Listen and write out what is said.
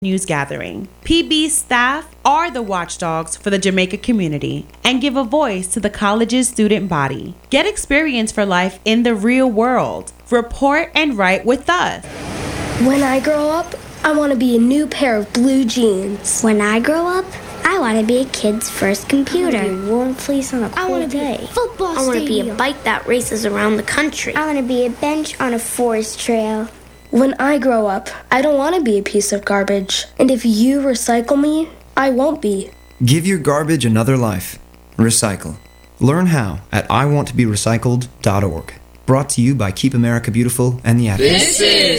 news gathering. PB's staff are the watchdogs for the Jamaica community and give a voice to the college's student body. Get experience for life in the real world. Report and write with us. When I grow up, I want to be a new pair of blue jeans. When I grow up, I want to be a kid's first computer. I want to be a warm fleece on a cold day. Football I want to be a bike that races around the country. I want to be a bench on a forest trail. When I grow up, I don't want to be a piece of garbage. And if you recycle me, I won't be. Give your garbage another life. Recycle. Learn how at iwanttoberecycled.org. Brought to you by Keep America Beautiful and the Advocate. This is